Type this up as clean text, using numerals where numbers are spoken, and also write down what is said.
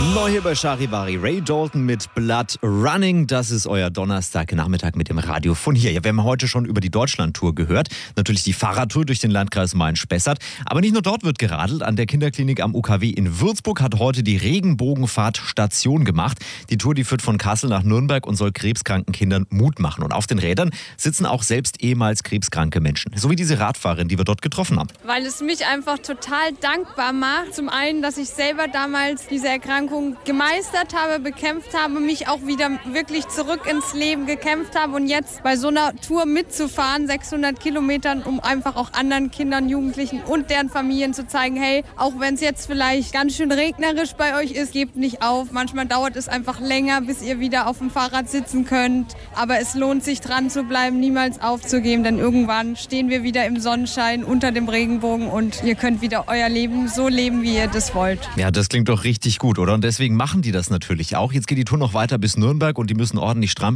Neu hier bei Charivari, Ray Dalton mit Blood Running. Das ist euer Donnerstagnachmittag mit dem Radio von hier. Ja, wir haben heute schon über die Deutschlandtour gehört. Natürlich die Fahrradtour durch den Landkreis Main-Spessart. Aber nicht nur dort wird geradelt. An der Kinderklinik am UKW in Würzburg hat heute die Regenbogenfahrt Station gemacht. Die Tour, die führt von Kassel nach Nürnberg und soll krebskranken Kindern Mut machen. Und auf den Rädern sitzen auch selbst ehemals krebskranke Menschen. So wie diese Radfahrerin, die wir dort getroffen haben. Weil es mich einfach total dankbar macht. Zum einen, dass ich selber damals diese Erkrankung gemeistert habe, bekämpft habe, mich auch wieder wirklich zurück ins Leben gekämpft habe und jetzt bei so einer Tour mitzufahren, 600 Kilometern, um einfach auch anderen Kindern, Jugendlichen und deren Familien zu zeigen, hey, auch wenn es jetzt vielleicht ganz schön regnerisch bei euch ist, gebt nicht auf. Manchmal dauert es einfach länger, bis ihr wieder auf dem Fahrrad sitzen könnt, aber es lohnt sich dran zu bleiben, niemals aufzugeben, denn irgendwann stehen wir wieder im Sonnenschein unter dem Regenbogen und ihr könnt wieder euer Leben so leben, wie ihr das wollt. Ja, das klingt doch richtig gut, oder? Und deswegen machen die das natürlich auch. Jetzt geht die Tour noch weiter bis Nürnberg und die müssen ordentlich strampeln.